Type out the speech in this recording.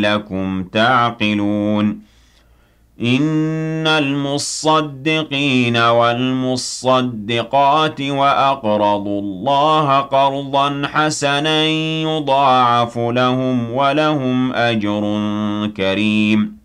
لَعَلَّكُمْ تَعْقِلُونَ إِنَّ الْمُصَّدِّقِينَ وَالْمُصَّدِّقَاتِ وَأَقْرَضُوا اللَّهَ قَرْضًا حَسَنًا يُضَاعَفُ لَهُمْ وَلَهُمْ أَجْرٌ كَرِيمٌ